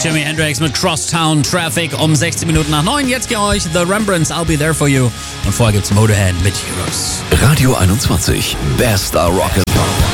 Jimi Hendrix mit Crosstown Traffic um 16 Minuten nach 9. Jetzt gehe euch The Rembrandts, I'll Be There For You. Und vorher gibt's Motorhead mit Heroes. Radio 21, bester Rock'n'Roll.